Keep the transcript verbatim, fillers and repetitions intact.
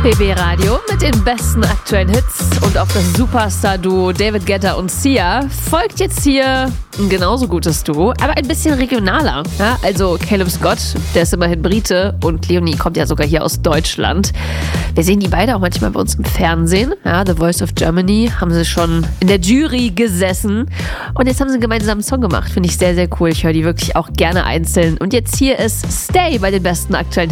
B B Radio mit den besten aktuellen Hits und auf das Superstar-Duo David Guetta und Sia folgt jetzt hier ein genauso gutes Duo, aber ein bisschen regionaler. Ja, also Caleb Scott, der ist immerhin Brite und Leonie kommt ja sogar hier aus Deutschland. Wir sehen die beide auch manchmal bei uns im Fernsehen. Ja, The Voice of Germany haben sie schon in der Jury gesessen und jetzt haben sie einen gemeinsamen Song gemacht. Finde ich sehr, sehr cool. Ich höre die wirklich auch gerne einzeln. Und jetzt hier ist Stay bei den besten aktuellen Hits.